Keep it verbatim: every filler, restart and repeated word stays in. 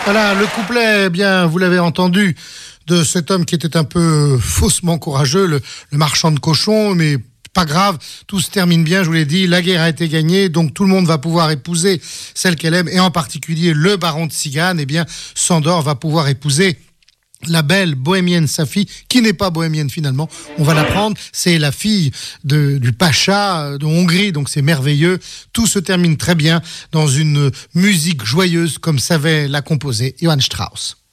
Voilà, le couplet, eh bien, vous l'avez entendu, de cet homme qui était un peu faussement courageux, le, le marchand de cochons, mais pas grave, tout se termine bien, je vous l'ai dit, la guerre a été gagnée, donc tout le monde va pouvoir épouser celle qu'elle aime, et en particulier le baron de Tsigane, eh bien, Sandor va pouvoir épouser la belle bohémienne Safi, qui n'est pas bohémienne finalement, on va l'apprendre, c'est la fille de, du pacha de Hongrie, donc c'est merveilleux. Tout se termine très bien dans une musique joyeuse comme savait la composer Johann Strauss.